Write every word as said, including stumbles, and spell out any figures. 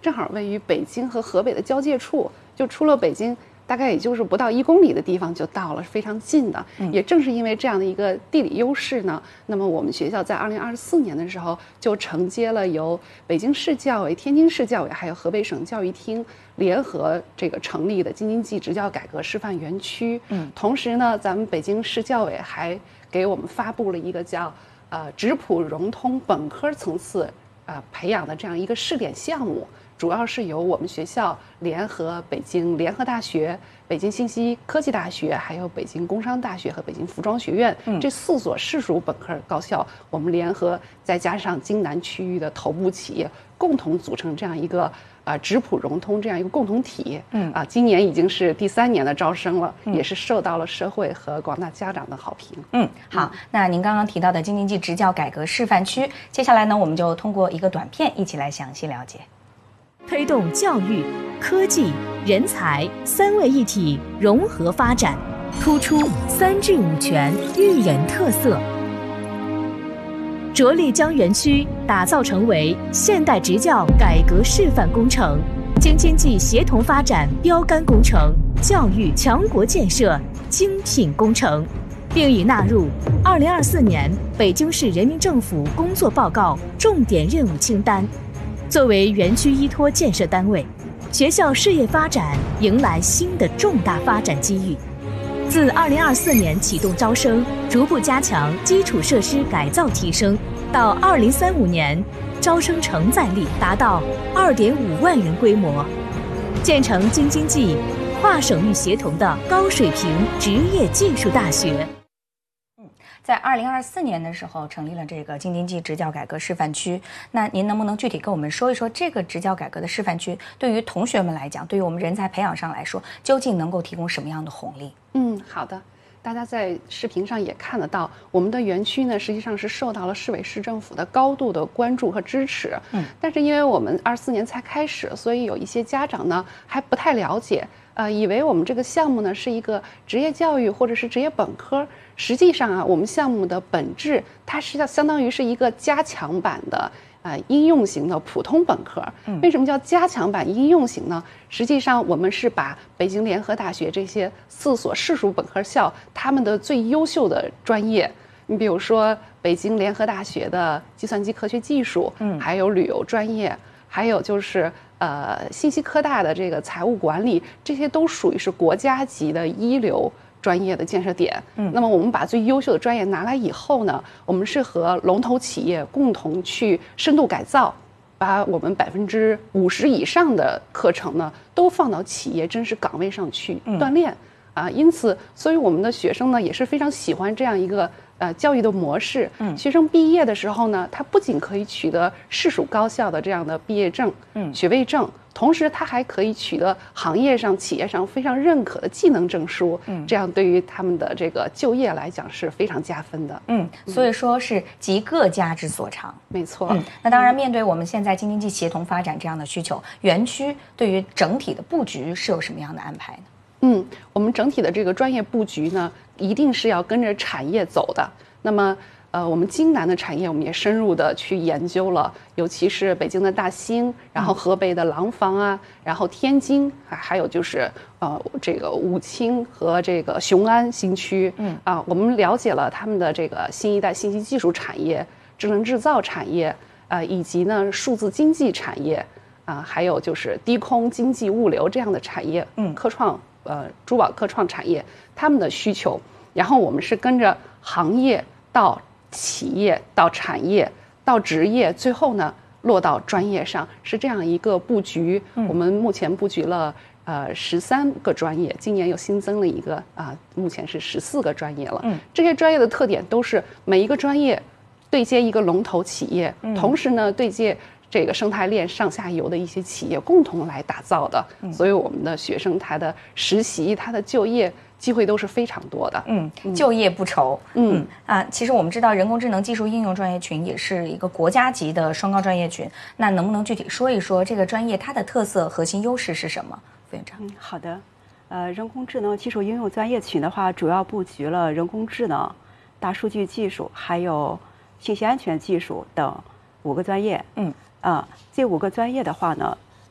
正好位于北京和河北的交界处，就出了北京大概也就是不到一公里的地方就到了，非常近的。嗯、也正是因为这样的一个地理优势呢，那么我们学校在二零二四年的时候就承接了由北京市教委、天津市教委还有河北省教育厅联合这个成立的京津冀职教改革示范园区。嗯，同时呢，咱们北京市教委还给我们发布了一个叫呃质朴融通本科层次呃培养的这样一个试点项目。主要是由我们学校联合北京联合大学、北京信息科技大学，还有北京工商大学和北京服装学院、嗯、这四所市属本科高校，我们联合再加上京南区域的头部企业，共同组成这样一个啊、呃、质朴融通这样一个共同体。嗯啊，今年已经是第三年的招生了，嗯、也是受到了社会和广大家长的好评。 嗯，好，那您刚刚提到的京津冀职教改革示范区，接下来呢，我们就通过一个短片一起来详细了解。 推动教育、科技、人才三位一体融合发展，突出三治五全育人特色，着力将园区打造成为现代职教改革示范工程、京津冀协同发展标杆工程、教育强国建设精品工程，并已纳入二零二四年北京市人民政府工作报告重点任务清单。作为园区依托建设单位，学校事业发展迎来新的重大发展机遇。自二零二四年启动招生，逐步加强基础设施改造提升，到二零三五年招生承载力达到二点五万人规模，建成京津冀跨省域协同的高水平职业技术大学。 在二零二四年的时候成立了这个京津冀职教改革示范区，那您能不能具体跟我们说一说这个职教改革的示范区对于同学们来讲，对于我们人才培养上来说，究竟能够提供什么样的红利？ 嗯，好的。大家在视频上也看得到，我们的园区呢，实际上是受到了市委市政府的高度的关注和支持。嗯，但是因为我们二四年才开始，所以有一些家长呢还不太了解，呃，以为我们这个项目呢是一个职业教育或者是职业本科。实际上啊，我们项目的本质，它是相当于是一个加强版的呃应用型的普通本科。为什么叫加强版应用型呢？实际上我们是把北京联合大学这些四所市属本科校他们的最优秀的专业，你比如说北京联合大学的计算机科学技术，嗯，还有旅游专业，还有就是呃信息科大的这个财务管理，这些都属于是国家级的一流专业的建设点。嗯，那么我们把最优秀的专业拿来以后呢，我们是和龙头企业共同去深度改造，把我们百分之五十以上的课程呢都放到企业真实岗位上去锻炼。嗯、啊，因此，所以我们的学生呢也是非常喜欢这样一个呃教育的模式。嗯，学生毕业的时候呢，他不仅可以取得市属高校的这样的毕业证、嗯学位证。同时，他还可以取得行业上、企业上非常认可的技能证书，嗯，这样对于他们的这个就业来讲是非常加分的。 嗯，所以说是集各家之所长。 没错。 嗯，那当然，面对我们现在京津冀协同发展这样的需求，园区对于整体的布局是有什么样的安排呢？ 嗯，我们整体的这个专业布局呢，一定是要跟着产业走的。那么。呃，我们京南的产业，我们也深入的去研究了，尤其是北京的大兴，然后河北的廊坊啊，然后天津，还有就是呃这个武清和这个雄安新区，嗯啊，我们了解了他们的这个新一代信息技术产业、智能制造产业，呃，以及呢数字经济产业，啊，还有就是低空经济物流这样的产业，嗯，科创呃珠宝科创产业他们的需求，然后我们是跟着行业到企业到产业到职业，最后呢落到专业上，是这样一个布局。嗯、我们目前布局了呃十三个专业，今年又新增了一个啊、呃，目前是十四个专业了。嗯，这些专业的特点都是每一个专业对接一个龙头企业，嗯、同时呢对接这个生态链上下游的一些企业共同来打造的。嗯、所以我们的学生他的实习、他的就业机会都是非常多的。 嗯，就业不愁。嗯, 嗯啊，其实我们知道人工智能技术应用专业群也是一个国家级的双高专业群，那能不能具体说一说这个专业它的特色、核心优势是什么？副院长。 嗯，好的。呃，人工智能技术应用专业群的话，主要布局了人工智能、大数据技术还有信息安全技术等五个专业。嗯。啊，这五个专业的话呢，